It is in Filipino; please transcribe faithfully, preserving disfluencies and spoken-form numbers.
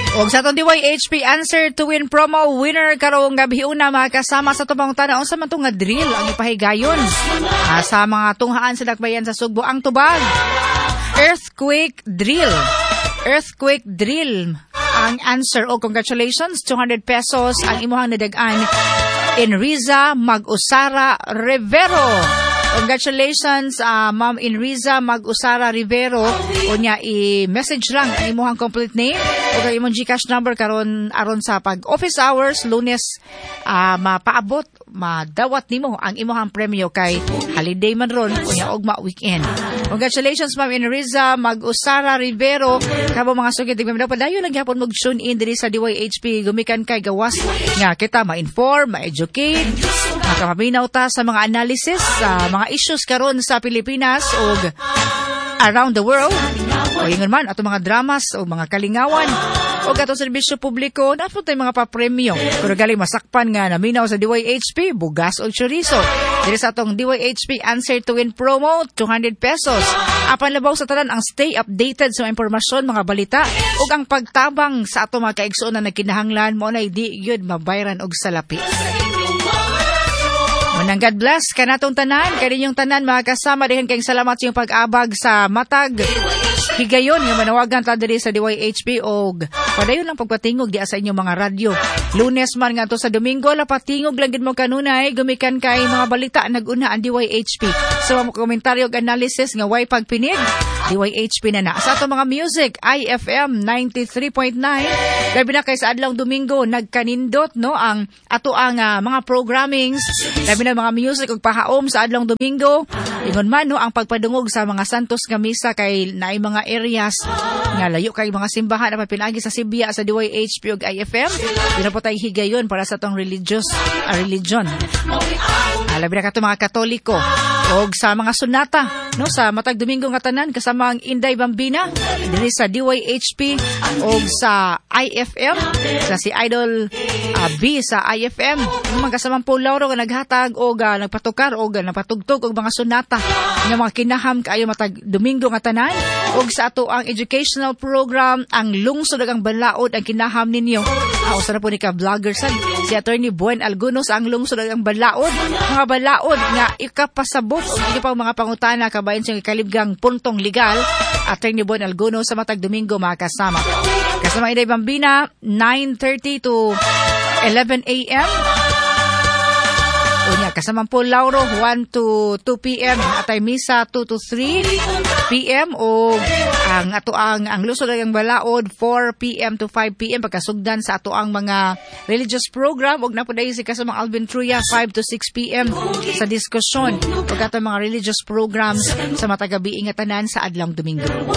Og sa itong D Y H P Answer to Win promo winner karong gabi una mga kasama sa tubang tanaw sa man nga drill ang ipahigayon ah, sa mga tunghaan sa dakbayan sa Sugbo ang tubag. Earthquake drill. Earthquake drill ang answer. O congratulations, two hundred pesos ang imuhang nadagaan. Enriza Mag-Usara Rivero. Congratulations, uh, Ma'am Enriza Mag-Usara Rivero. O niya, i-message lang ang imuhang complete name o ang imong GCash number karon aron sa pag-office hours, Lunes, uh, mapaabot, madawat nimo ang imuhang premyo kay holiday man ron o niya ogma weekend. Congratulations, Ma'am Enriza Mag-Usara Rivero. Kabo mga sugid, tigmamdaw pa dayo lang yapon mag-tune in diri sa D Y H P. Gumikan kay gawas nga kita ma-inform, ma-educate, makapaminaw ta sa mga analysis sa uh, mga issues karon sa Pilipinas o around the world. O ingon man ato mga dramas o mga kalingawan o ato serbisyo publiko na po tayo mga papremyo. Pero galing masakpan nga naminaw sa D Y H P, bugas o chorizo. Diri sa atong D Y H P Answer to Win promo, two hundred pesos. Apan labaw sa tanan ang stay updated sa mga impormasyon, mga balita o ang pagtabang sa ato mga kaigsuon na nagkinahanglan mo na di yun mabayran og salapi. Manang God bless kanatong tanan, kaninyong tanan mga kasama, dihan kayong salamat sa iyong pag-abag sa matag higayon nga manawagan ta diri sa D Y H P og padayon lang pagpatingog di sa inyong mga radyo. Lunes man nga to sa Domingo, lapatingog lang gid mo kanunay, gumikan kay mga balita naguna ang D Y H P. So mga komentaryo ug analysis nga way pagpinig, D Y H P na na. Sa ato mga music, I F M ninety-three point nine, labi na kay sa adlawng Domingo nagkanindot no ang ato ang uh, mga programmings, labi na mga music ug pahaom sa adlawng Domingo. Ingon man no ang pagpadungog sa mga santos nga misa kay naay mga areas nga layo kay mga simbahan na pinagi sa Sibya sa D Y H P ug I F M. Dira po tayo higayon para sa tong religious uh, religion. Alabi na kato mga Katoliko og sa mga sunata no sa matag Domingo nga tanan kasama ang Inday Bambina diri sa D Y H P og sa I F M sa si Idol uh, B sa I F M mga kasamang po Lauro nga naghatag og uh, nagpatukar og uh, nagpatugtog og mga sunata nga mga kinaham kaayo matag Domingo nga tanan og sa ato ang educational program ang lungsod ug ang balaod ang kinaham ninyo. Ako sa po ni ka vlogger sad si Attorney Buen Algunos ang lungsod ug ang balaod, mga balaod nga ikapasabot og hindi pa mga pangutana kabayan sa kalibgang puntong legal. Attorney Buen Algunos sa matag Domingo mga kasama. Kasama Inday Bambina nine thirty to eleven a m Unya, kasama po Lauro, one to two p m Atay Misa, two to three p m O ang ato ang, ang lusod ang balaod, four p m to five p m Pagkasugdan sa ato ang mga religious program. Og napuday si kasamang Alvin Truya, five to six p m sa diskusyon. Pagkata mga religious programs sa matagabi ingatanan sa adlang Domingo.